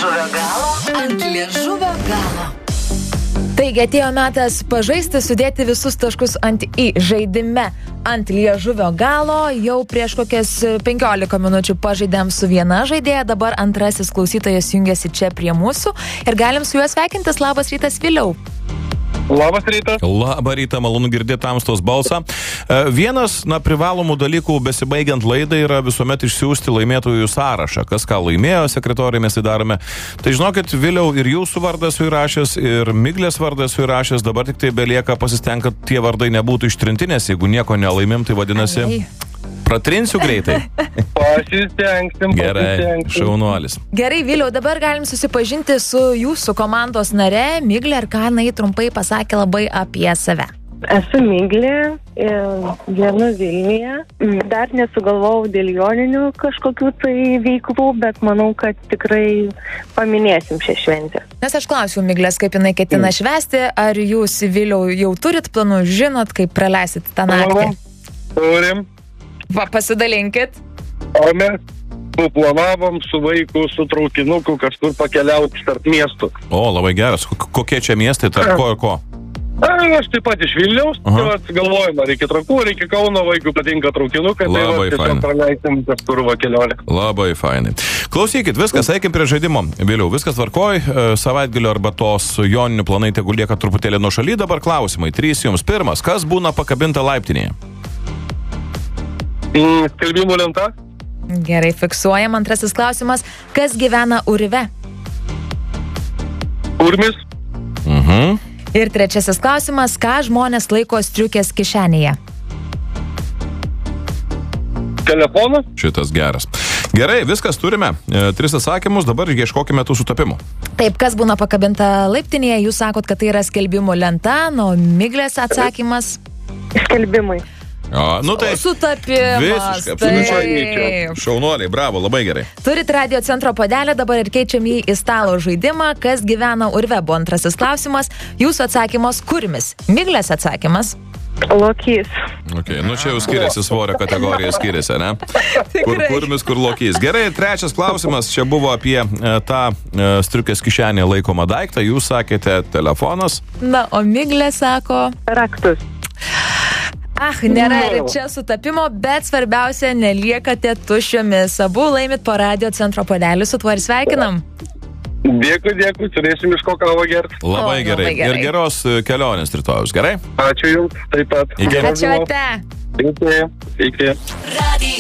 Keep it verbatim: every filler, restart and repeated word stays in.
liežuvio galo. Ant liežuvio galo. Taigi atėjo metas pažaisti, sudėti visus taškus ant į žaidime ant liežuvio galo. Jau prieš kokias penkiolika minučių pažaidėm su viena žaidėja, dabar antrasis klausytojas jungiasi čia prie mūsų ir galim su juo sveikintis. Labas rytas, Viliau. Labas rytas. Labą rytą, malonu girdėti tamstos balsą. Vienas, na, privalomų dalykų besibaigiant laidai yra visuomet išsiųsti laimėtojų sąrašą. Kas ką laimėjo, sekretoriai mes įdarome. Tai žinokit, Viliau, ir jūsų vardas su įrašęs, ir Miglės vardas su įrašęs, dabar tik tai belieka pasistengti, kad tie vardai nebūtų ištrinti, nes jeigu nieko nelaimėm, tai vadinasi... Ai. Pratrinsiu greitai. Pasistengsim. Gerai, šaunuolis. Gerai, Viliau, dabar galim susipažinti su jūsų komandos nare, Miglė, ir ką jinai trumpai pasakė labai apie save. Esu Miglė, gyvenu Vilniuje. Dar nesugalvojau dėl joninių kažkokių tai veiklų, bet manau, kad tikrai paminėsim šią šventę. Nes aš klausiau Miglės, kaip jinai ketina švęsti, ar jūs, Viliau, jau turit planų, žinot, kaip praleisit tą naktį? Turim. Va, pasidalinkit. O mes suplanavom su vaiku, su traukinuku kažkur pakeliauti tarp miestų. O, labai geras. Kokie čia miestai, tarp ko ir ko? A, aš taip pat iš Vilniaus, tai galvojama, reikia Trakų, reikia Kauno, vaikų patinka traukinukai, tai va, tiesiog praleisim kažkur va kelionę. Labai fainai. Klausykit, viskas, eikim prie žaidimo. Vėliau, viskas tvarkoj, savaitgalio arba tos joninių planai tegu lieka truputėlį nuo šaly. Dabar klausimai, trys jums. Pirmas, kas būna pakabinta laiptinėje? Skelbimų lenta. Gerai, fiksuojam. Antrasis klausimas, kas gyvena urve? Urmis. Mhm. Ir trečiasis klausimas, ką žmonės laiko striukės kišenėje? Telefonas. Šitas geras. Gerai, viskas turime. E, tris atsakymus, dabar ieškokime tų sutapimų. Taip, kas būna pakabinta laiptinėje? Jūs sakot, kad tai yra skelbimų lenta, nuo Miglės atsakymas? Skelbimai. O, nu tai Sutapimas. visiškai, Taip. šaunuoliai, bravo, labai gerai. Turit radio centro puodelį, dabar ir keičiam jį į stalo žaidimą. Kas gyvena urve? Buvo antrasis klausimas. Jūsų atsakymas kurmis. Miglės atsakymas. Lokys. Okay, nu čia jau skiriasi svorio kategorija, skiriasi, ne? Kur kurmis, kur lokys. Gerai, trečias klausimas. Čia buvo apie e, tą e, striukės kišenėje laikomą daiktą. Jūs sakėte telefonas. Na, o Miglė sako... Raktus. Ah, nėra ir čia sutapimo, bet svarbiausia, neliekate tuščiomis. Abu laimit po radio centro puodelį, su tuo ir sveikinam. Dėkui, dėkui, turėsim iš ko kavą gerti. Labai, O, gerai. labai gerai. Ir geros kelionės rytojus, gerai? Ačiū jums, taip pat. Iki. Ačiū, ate. Iki. Iki.